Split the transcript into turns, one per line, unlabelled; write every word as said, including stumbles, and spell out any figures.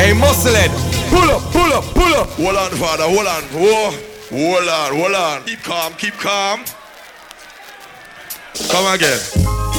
Hey, muscle head. Pull up, pull up, pull up.
Hold on, father, hold on. Whoa. Hold on, hold on. Keep calm, keep calm. Come again.